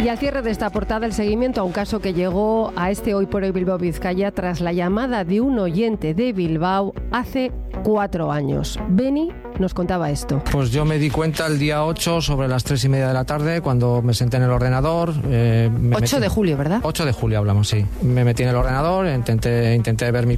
Y al cierre de esta portada, el seguimiento a un caso que llegó a este Hoy por Hoy Bilbao Vizcaya tras la llamada de un oyente de Bilbao hace 4 años. Beni nos contaba esto. Pues yo me di cuenta el día 8 sobre las 3:30 de la tarde cuando me senté en el ordenador. 8 de julio, ¿verdad? 8 de julio hablamos, sí. Me metí en el ordenador, intenté ver mi